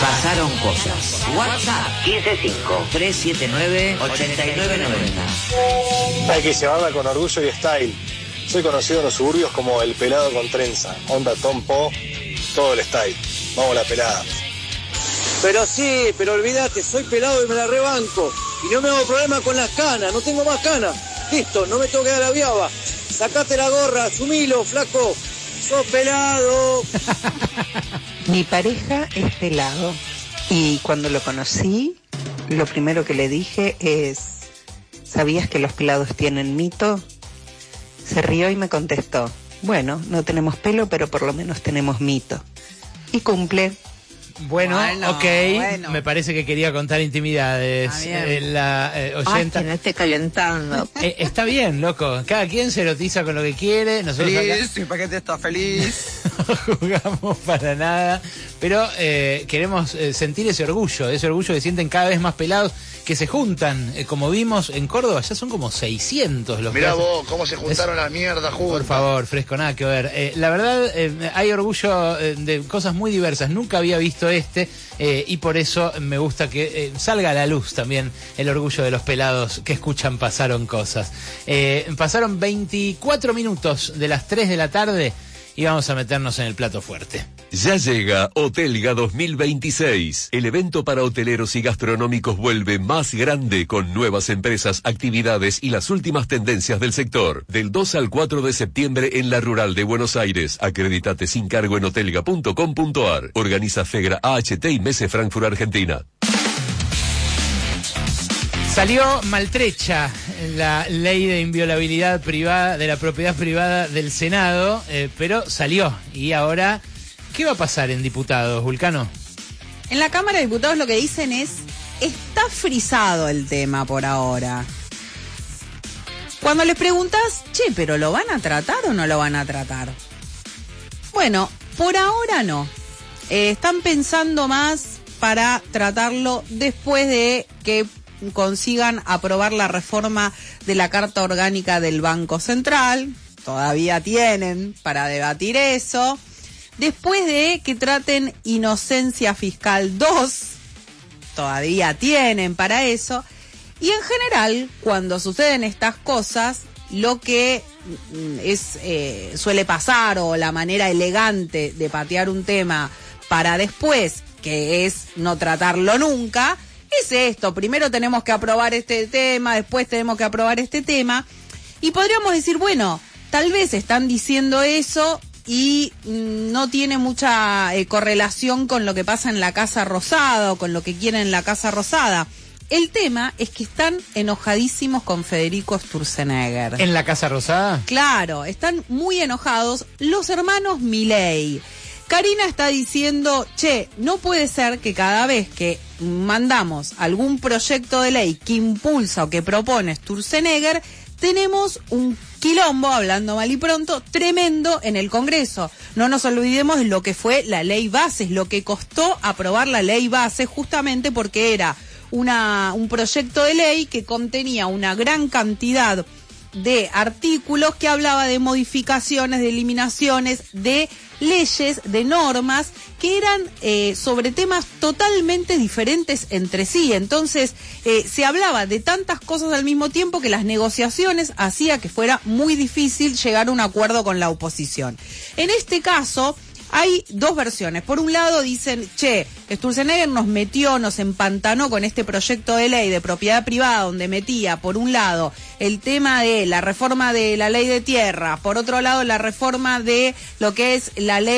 Pasaron cosas. WhatsApp 155-379-8990. Hay que llevarla con orgullo y style. Soy conocido en los suburbios como el pelado con trenza. Onda Tom Po, todo el style. Vamos la pelada. Pero sí, pero olvídate, soy pelado y me la rebanco. Y no me hago problema con las canas, no tengo más canas. Listo, no me tengo que dar la viaba. Sacate la gorra, asumilo, flaco. Sos pelado. Mi pareja es pelado. Y cuando lo conocí, lo primero que le dije es: ¿sabías que los pelados tienen mito? Se rió y me contestó: bueno, no tenemos pelo, pero por lo menos tenemos mito. Y cumple. Bueno, ok, bueno. Me parece que quería contar intimidades. La oyenta. Ay, que no esté calentando. Está bien, loco. Cada quien se erotiza con lo que quiere. Nosotros feliz, acá mi paquete está feliz. no jugamos para nada. Pero queremos sentir ese orgullo que sienten cada vez más pelados, que se juntan. Como vimos en Córdoba, ya son como 600 los. Mirá vos, cómo se juntaron las mierdas juntas. Por favor, Fresco, nada que ver. La verdad, hay orgullo de cosas muy diversas. Nunca había visto y por eso me gusta que salga a la luz también el orgullo de los pelados que escuchan Pasaron Cosas. Pasaron 24 minutos de las 3 de la tarde y vamos a meternos en el plato fuerte. Ya llega Hotelga 2026. El evento para hoteleros y gastronómicos vuelve más grande con nuevas empresas, actividades y las últimas tendencias del sector. Del 2 al 4 de septiembre en la Rural de Buenos Aires. Acredítate sin cargo en hotelga.com.ar. Organiza FEGRA, AHT y Messe Frankfurt, Argentina. Salió maltrecha la ley de inviolabilidad privada, de la propiedad privada del Senado, pero salió. Y ahora, ¿qué va a pasar en diputados, Vulcano? En la Cámara de Diputados lo que dicen es: está frisado el tema por ahora. Cuando les preguntas, che, ¿pero lo van a tratar o no lo van a tratar? Bueno, por ahora no. Están pensando más para tratarlo después de que consigan aprobar la reforma de la Carta Orgánica del Banco Central. Todavía tienen para debatir eso. Después de que traten Inocencia Fiscal 2, todavía tienen para eso. Y en general, cuando suceden estas cosas, lo que suele pasar, o la manera elegante de patear un tema para después, que es no tratarlo nunca, es esto: primero tenemos que aprobar este tema, después tenemos que aprobar este tema. Y podríamos decir, bueno, tal vez están diciendo eso y no tiene mucha correlación con lo que pasa en la Casa Rosada o con lo que quieren en la Casa Rosada. El tema es que están enojadísimos con Federico Sturzenegger. ¿En la Casa Rosada? Claro, están muy enojados los hermanos Milei. Karina está diciendo, che, no puede ser que cada vez que mandamos algún proyecto de ley que impulsa o que propone Sturzenegger, tenemos un quilombo, hablando mal y pronto, tremendo en el Congreso. No nos olvidemos de lo que fue la ley Bases, lo que costó aprobar la ley Bases, justamente porque era un proyecto de ley que contenía una gran cantidad de artículos que hablaba de modificaciones, de eliminaciones, de leyes, de normas que eran sobre temas totalmente diferentes entre sí. Entonces se hablaba de tantas cosas al mismo tiempo que las negociaciones hacía que fuera muy difícil llegar a un acuerdo con la oposición. En este caso hay dos versiones. Por un lado dicen, che, Sturzenegger nos empantanó con este proyecto de ley de propiedad privada, donde metía, por un lado, el tema de la reforma de la ley de tierra, por otro lado, la reforma de lo que es la ley